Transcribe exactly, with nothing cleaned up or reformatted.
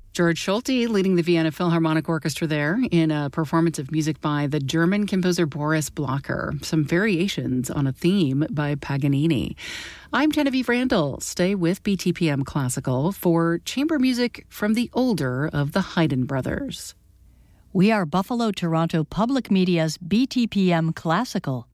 George Solti leading the Vienna Philharmonic Orchestra there in a performance of music by the German composer Boris Blocher, some variations on a theme by Paganini. I'm Genevieve Randall. Stay with B T P M Classical for chamber music from the older of the Haydn brothers. We are Buffalo Toronto Public Media's B T P M Classical.